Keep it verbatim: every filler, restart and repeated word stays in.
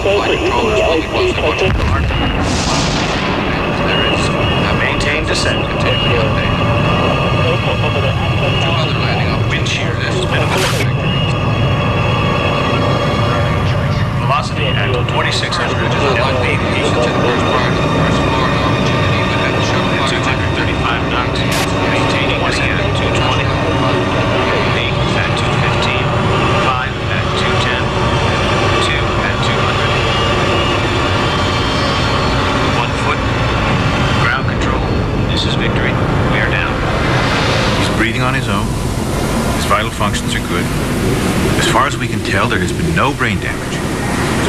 flight control is fully watched and watching the heart. There is a maintained descent. Continuing update. Two other landing on wind shear. This has been a victory. Velocity at twenty-six hundred L B P. To the first part of the first floor opportunity with that shuttle flight. two hundred thirty-five knots. Maintaining descent at two twenty. eight at two fifteen. five at two ten. two at two hundred. One foot. Ground control. This is Victory. We are down. He's breathing on his own. His vital functions are good. As far as we can tell, there has been no brain damage.